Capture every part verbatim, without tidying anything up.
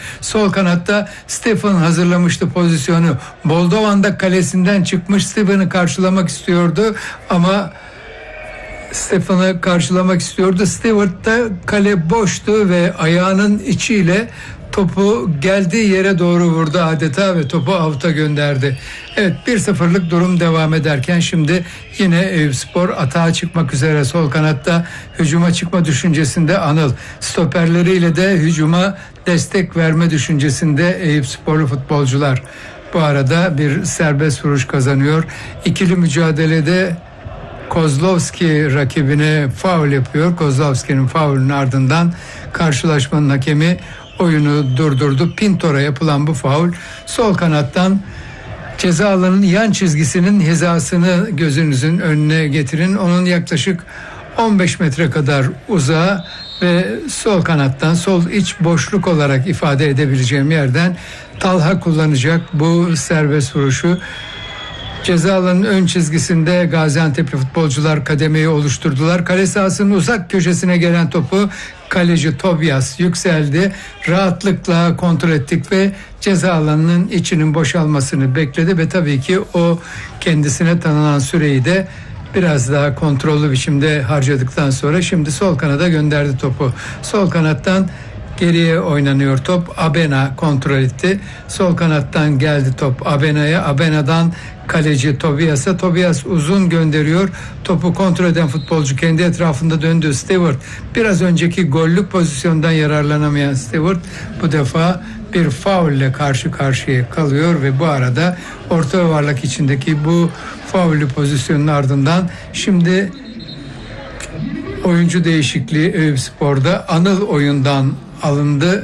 Sol kanatta Stefan hazırlamıştı pozisyonu. Boldovan da kalesinden çıkmış, Stefan'ı karşılamak istiyordu ama Stefan'ı karşılamak istiyordu. Stewart da kale boştu ve ayağının içiyle topu geldiği yere doğru vurdu adeta ve topu out'a gönderdi. Evet, bir sıfırlık durum devam ederken şimdi yine Eyüpspor atağa çıkmak üzere. Sol kanatta hücuma çıkma düşüncesinde Anıl. Stoperleriyle de hücuma destek verme düşüncesinde Eyüpsporlu futbolcular. Bu arada bir serbest vuruş kazanıyor. İkili mücadelede Kozlovski rakibine faul yapıyor. Kozlovski'nin faulünün ardından karşılaşmanın hakemi oyunu durdurdu. Pintor'a yapılan bu faul sol kanattan ceza alanının yan çizgisinin hizasını gözünüzün önüne getirin. Onun yaklaşık on beş metre kadar uzağa ve sol kanattan, sol iç boşluk olarak ifade edebileceğim yerden Talha kullanacak bu serbest vuruşu. Ceza alanının ön çizgisinde Gaziantep'li futbolcular kademeyi oluşturdular. Kale sahasının uzak köşesine gelen topu kaleci Tobias yükseldi. Rahatlıkla kontrol ettik ve ceza alanının içinin boşalmasını bekledi ve tabii ki o kendisine tanınan süreyi de biraz daha kontrollü biçimde harcadıktan sonra şimdi sol kanada gönderdi topu. Sol kanattan geriye oynanıyor top. Abena kontrol etti. Sol kanattan geldi top Abena'ya. Abena'dan kaleci Tobias'a. Tobias uzun gönderiyor. Topu kontrol eden futbolcu kendi etrafında döndü. Stewart, biraz önceki gollük pozisyondan yararlanamayan Stewart bu defa bir faulle karşı karşıya kalıyor ve bu arada orta yuvarlak içindeki bu faullü pozisyonun ardından şimdi oyuncu değişikliği Eyüpspor'da. Anıl oyundan alındı.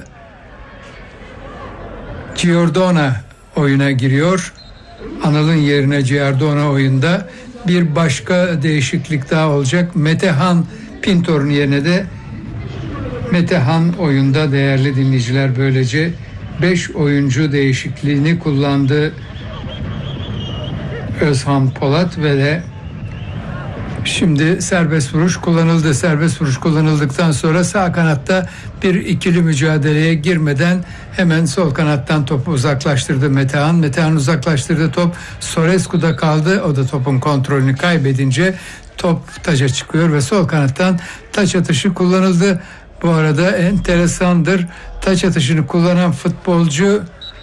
Giordano oyuna giriyor. Anıl'ın yerine Giordano oyunda. Bir başka değişiklik daha olacak. Metehan Pintor'un yerine de Metehan oyunda değerli dinleyiciler. Böylece beş oyuncu değişikliğini kullandı Özhan Polat ve de şimdi serbest vuruş kullanıldı. Serbest vuruş kullanıldıktan sonra sağ kanatta bir ikili mücadeleye girmeden hemen sol kanattan topu uzaklaştırdı Metehan. Metehan uzaklaştırdı, top Sorescu'da kaldı. O da topun kontrolünü kaybedince top taca çıkıyor ve sol kanattan taç atışı kullanıldı. Bu arada enteresandır. Taç atışını kullanan futbolcu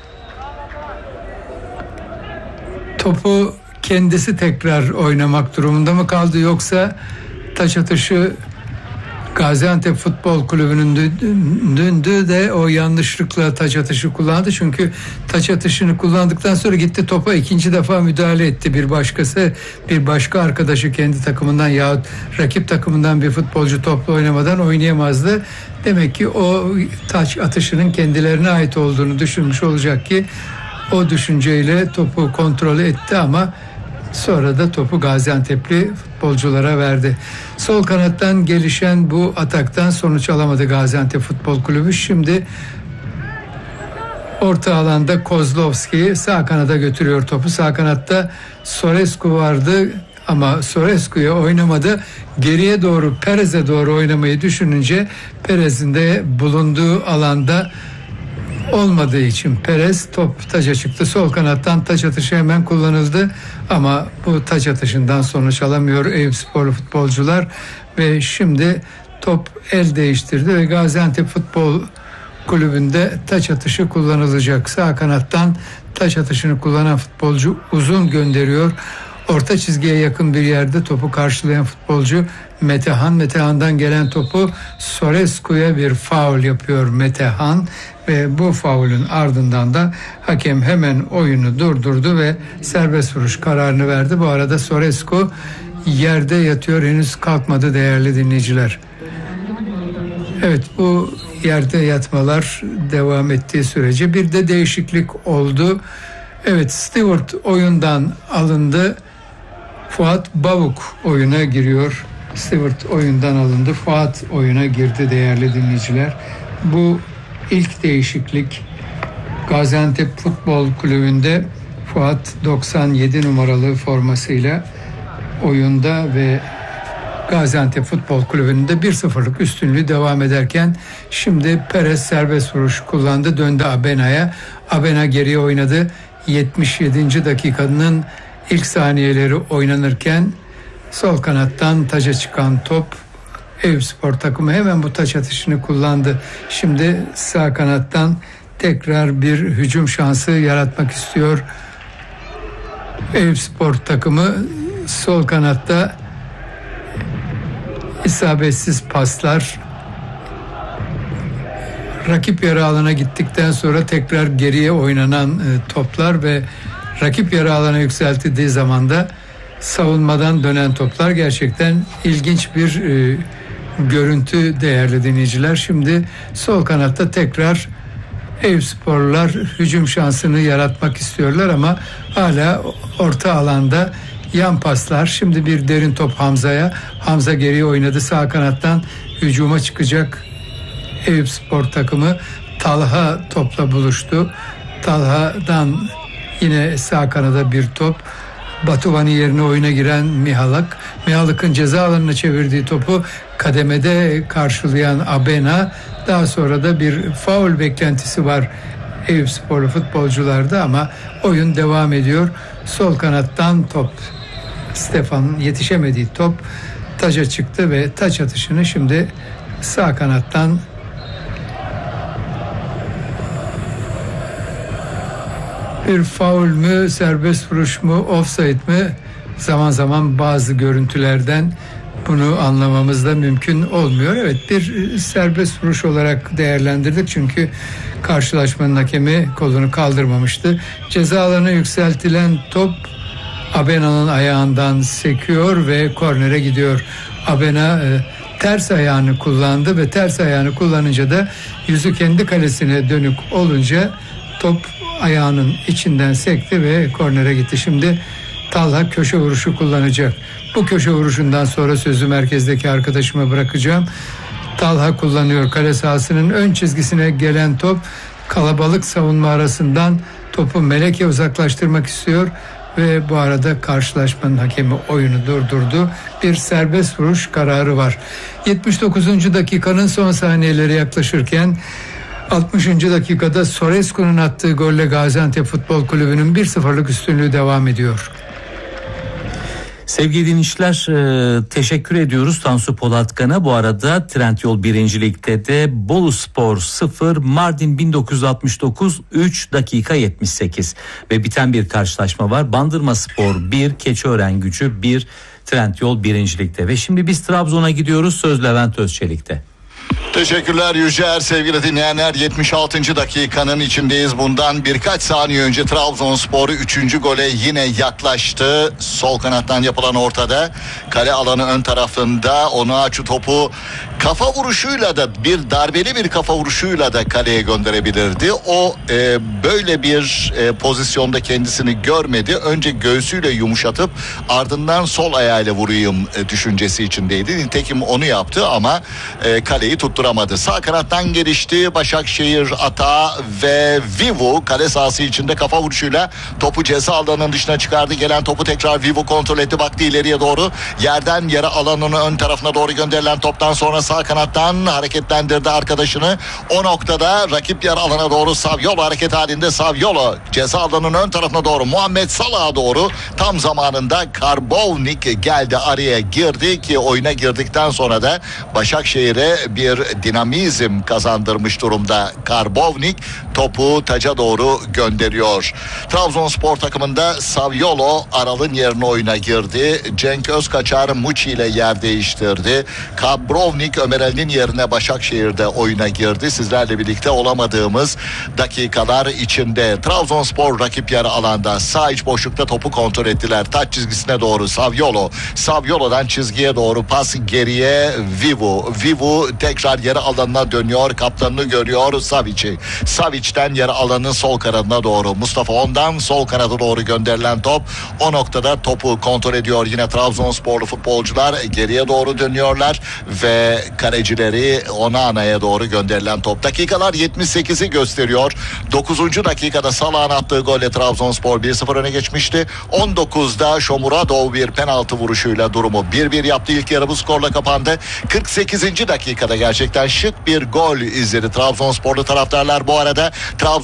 topu kendisi tekrar oynamak durumunda mı kaldı, yoksa taç atışı Gaziantep Futbol Kulübü'nün döndü de o yanlışlıkla taç atışı kullandı. Çünkü taç atışını kullandıktan sonra gitti topa ikinci defa müdahale etti. Bir başkası, bir başka arkadaşı kendi takımından yahut rakip takımından bir futbolcu topla oynamadan oynayamazdı. Demek ki o taç atışının kendilerine ait olduğunu düşünmüş olacak ki o düşünceyle topu kontrol etti ama sonra da topu Gaziantep'li futbolculara verdi. Sol kanattan gelişen bu ataktan sonuç alamadı Gaziantep Futbol Kulübü. Şimdi orta alanda Kozlovski sağ kanada götürüyor topu. Sağ kanatta Sorescu vardı ama Sorescu'ya oynamadı. Geriye doğru Perez'e doğru oynamayı düşününce Perez'in de bulunduğu alanda olmadığı için Perez top taca çıktı. Sol kanattan taç atışı hemen kullanıldı ama bu taç atışından sonuç alamıyor Eyüpsporlu futbolcular ve şimdi top el değiştirdi ve Gaziantep Futbol Kulübü'nde taç atışı kullanılacak. Sağ kanattan taç atışını kullanan futbolcu uzun gönderiyor. Orta çizgiye yakın bir yerde topu karşılayan futbolcu Metehan. Metehan'dan gelen topu Sorescu'ya bir faul yapıyor Metehan ve bu faulün ardından da hakem hemen oyunu durdurdu ve serbest vuruş kararını verdi. Bu arada Sorescu yerde yatıyor, henüz kalkmadı değerli dinleyiciler. Evet, bu yerde yatmalar devam ettiği sürece bir de değişiklik oldu. Evet, Stewart oyundan alındı. Fuat Bavuk oyuna giriyor. Stewart oyundan alındı. Fuat oyuna girdi değerli dinleyiciler. Bu ilk değişiklik. Gaziantep Futbol Kulübü'nde Fuat doksan yedi numaralı formasıyla oyunda ve Gaziantep Futbol Kulübü'nün de bir sıfırlık üstünlüğü devam ederken şimdi Perez serbest vuruş kullandı, döndü Abena'ya. Abena geriye oynadı. yetmiş yedinci dakikanın ilk saniyeleri oynanırken sol kanattan taca çıkan top, Eyüpspor takımı hemen bu taç atışını kullandı. Şimdi sağ kanattan tekrar bir hücum şansı yaratmak istiyor Eyüpspor takımı. Sol kanatta isabetsiz paslar, rakip yarı alana gittikten sonra tekrar geriye oynanan e, toplar ve rakip yarı alana yükseltildiği zaman da savunmadan dönen toplar, gerçekten ilginç bir e, görüntü değerli dinleyiciler. Şimdi sol kanatta tekrar Eyüpsporlular hücum şansını yaratmak istiyorlar ama hala orta alanda yan paslar. Şimdi bir derin top Hamza'ya. Hamza geriye oynadı. Sağ kanattan hücuma çıkacak Eyüpspor takımı. Talha topla buluştu. Talha'dan yine sağ kanada bir top. Batuvani yerine oyuna giren Mihalak. Mihalak'ın ceza alanına çevirdiği topu kademede karşılayan Abena. Daha sonra da bir faul beklentisi var Eyüpsporlu futbolcularda ama oyun devam ediyor. Sol kanattan top, Stefan'ın yetişemediği top taca çıktı ve taç atışını şimdi sağ kanattan bir faul mü, serbest vuruş mu, offside mi? Zaman zaman bazı görüntülerden bunu anlamamız da mümkün olmuyor. Evet, bir serbest vuruş olarak değerlendirdik çünkü karşılaşmanın hakemi kolunu kaldırmamıştı. Ceza alanına yükseltilen top Abena'nın ayağından sekiyor ve kornere gidiyor. Abena e, ters ayağını kullandı ve ters ayağını kullanınca da yüzü kendi kalesine dönük olunca top ayağının içinden sekti ve kornere gitti. Şimdi Talha köşe vuruşu kullanacak. Bu köşe vuruşundan sonra sözü merkezdeki arkadaşıma bırakacağım. Talha kullanıyor. Kale sahasının ön çizgisine gelen top, kalabalık savunma arasından topu Meleke uzaklaştırmak istiyor ve bu arada karşılaşmanın hakemi oyunu durdurdu. Bir serbest vuruş kararı var. yetmiş dokuzuncu dakikanın son saniyeleri yaklaşırken altmışıncı dakikada Sorescu'nun attığı golle Gaziantep Futbol Kulübü'nün bir sıfırlık üstünlüğü devam ediyor. Sevgili dinleyiciler, teşekkür ediyoruz Tansu Polatkan'a. Bu arada Trendyol birinci Lig'de de Boluspor sıfır, Mardin bin dokuz yüz altmış dokuz üç dakika yetmiş sekiz ve biten bir karşılaşma var. Bandırmaspor bir, Keçiörengücü bir, Trendyol birinci Lig'de. Ve şimdi biz Trabzon'a gidiyoruz. Söz Levent Özçelik'te. Teşekkürler Yücer. Sevgili dinleyenler, yetmiş altıncı dakikanın içindeyiz. Bundan birkaç saniye önce Trabzonspor üçüncü gole yine yaklaştı. Sol kanattan yapılan ortada, kale alanı ön tarafında Onuachu topu kafa vuruşuyla da, bir darbeli bir kafa vuruşuyla da kaleye gönderebilirdi. O e, böyle bir e, pozisyonda kendisini görmedi. Önce göğsüyle yumuşatıp ardından sol ayağıyla vurayım e, düşüncesi içindeydi. Nitekim onu yaptı ama e, kaleyi tutturamadı. Sağ kanattan gelişti. Başakşehir atağı ve Vivu kale sahası içinde kafa vuruşuyla topu ceza alanının dışına çıkardı. Gelen topu tekrar Vivu kontrol etti. Baktı ileriye doğru. Yerden yere alanının ön tarafına doğru gönderilen toptan sonra sağ kanattan hareketlendirdi arkadaşını. O noktada rakip yarı alana doğru Saviolo hareket halinde. Saviolo ceza alanının ön tarafına doğru Muhammed Salah'a doğru tam zamanında Karbovnik geldi, araya girdi ki oyuna girdikten sonra da Başakşehir'e bir dinamizm kazandırmış durumda. Karbovnik topu taca doğru gönderiyor. Trabzonspor takımında Saviolo Aral'ın yerine oyuna girdi. Cenk Özkaçar Muçi ile yer değiştirdi. Karbovnik Ömer Ali'nin yerine Başakşehir'de oyuna girdi. Sizlerle birlikte olamadığımız dakikalar içinde. Trabzonspor rakip yarı alanda sağ iç boşlukta topu kontrol ettiler. Taç çizgisine doğru Saviolo. Saviolo'dan çizgiye doğru pas geriye Vivu. Vivu tekrar yarı alanına dönüyor. Kaptanını görüyor Savic'i. Savic'ten yarı alanın sol kanadına doğru. Mustafa ondan sol kanada doğru gönderilen top. O noktada topu kontrol ediyor yine Trabzonsporlu futbolcular. Geriye doğru dönüyorlar ve kalecileri Onana'ya doğru gönderilen top. Dakikalar yetmiş sekizi gösteriyor. dokuzuncu dakikada Salah'ın attığı golle Trabzonspor bir sıfır öne geçmişti. on dokuzda Shomurodov bir penaltı vuruşuyla durumu bir bir yaptı. İlk yarı bu skorla kapandı. kırk sekizinci dakikada gerçekten şık bir gol izledi Trabzonsporlu taraftarlar bu arada. Trabzon